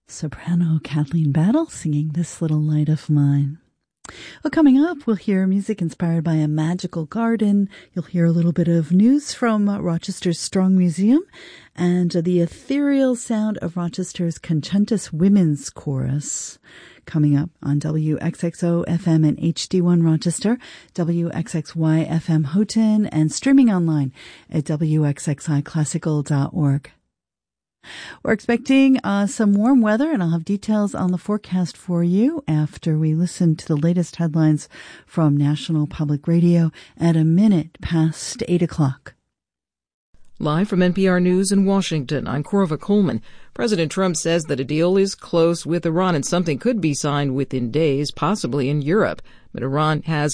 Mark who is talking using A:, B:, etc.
A: Soprano Kathleen Battle singing This Little Light of Mine. Well, coming up, we'll hear music inspired by a magical garden. You'll hear a little bit of news from Rochester's Strong Museum and the ethereal sound of Rochester's Contentus Women's Chorus. Coming up on WXXO FM and HD1 Rochester, WXXY FM Houghton, and streaming online at WXXIClassical.org. We're expecting some warm weather, and I'll have details on the forecast for you after we listen to the latest headlines from National Public Radio at 8:01.
B: Live from NPR News in Washington, I'm Corva Coleman. President Trump says that a deal is close with Iran and something could be signed within days, possibly in Europe. But Iran has